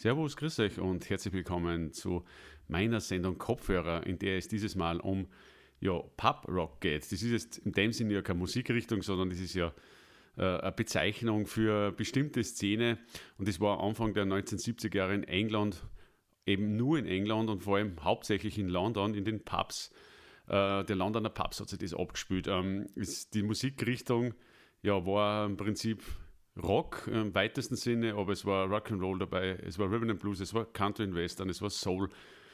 Servus, grüß euch und herzlich willkommen zu meiner Sendung Kopfhörer, in der es dieses Mal um Pub-Rock geht. Das ist jetzt in dem Sinne ja keine Musikrichtung, sondern das ist ja eine Bezeichnung für eine bestimmte Szene. Und das war Anfang der 1970er Jahre in England, eben nur in England und vor allem hauptsächlich in London, in den Pubs. Der Londoner Pubs hat sich das abgespielt. Die Musikrichtung war im Prinzip Rock im weitesten Sinne, aber es war Rock'n'Roll dabei, es war Rhythm and Blues, es war Country and Western, es war Soul,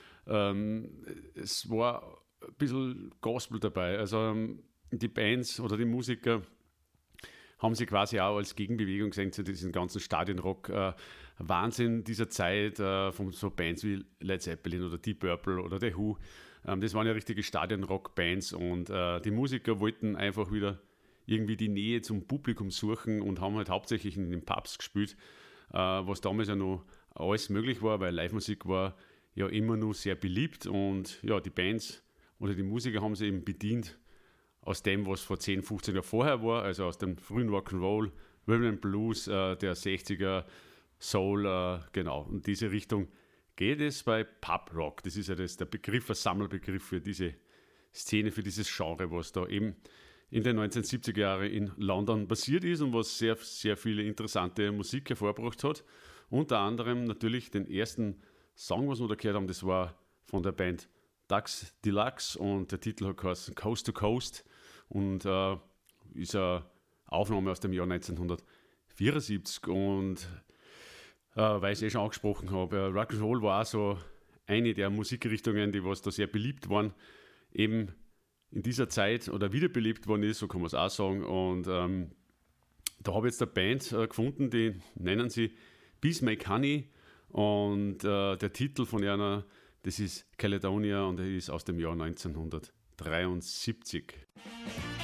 es war ein bisschen Gospel dabei. Also die Bands oder die Musiker haben sich quasi auch als Gegenbewegung gesehen zu diesem ganzen Stadionrock. Wahnsinn dieser Zeit von so Bands wie Led Zeppelin oder Deep Purple oder The Who. Das waren ja richtige Stadionrock-Bands und die Musiker wollten einfach wieder irgendwie die Nähe zum Publikum suchen und haben halt hauptsächlich in den Pubs gespielt, was damals ja noch alles möglich war, weil Live-Musik war ja immer noch sehr beliebt und ja, die Bands oder die Musiker haben sich eben bedient aus dem, was vor 10, 15 Jahren vorher war, also aus dem frühen Rock'n'Roll, Rhythm and Blues, der 60er, Soul, genau. Und diese Richtung geht es bei Pub-Rock. Das ist ja der Begriff, ein Sammelbegriff für diese Szene, für dieses Genre, was da eben in den 1970er Jahren in London passiert ist und was sehr, sehr viele interessante Musik hervorgebracht hat. Unter anderem natürlich den ersten Song, was wir da gehört haben, das war von der Band Dux Deluxe und der Titel hat geheißen Coast to Coast und ist eine Aufnahme aus dem Jahr 1974 und weil ich es schon angesprochen habe, Rock'n'Roll war auch so eine der Musikrichtungen, die was da sehr beliebt waren, eben in dieser Zeit oder wiederbelebt worden ist, so kann man es auch sagen. Und da habe ich jetzt eine Band gefunden, die nennen sie Bees Make Honey und der Titel von einer, das ist Caledonia und er ist aus dem Jahr 1973.